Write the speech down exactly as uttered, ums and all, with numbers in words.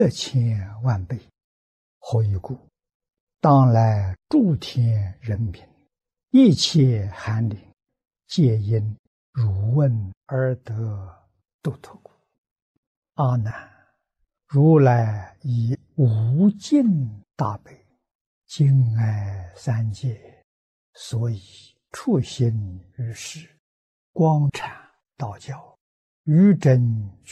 百千万倍。何以故？当来诸天人民，一切寒灵，皆因汝问而得度脱故。阿难，如来以无尽大悲，敬爱三界，所以处心于世，光阐道教，于真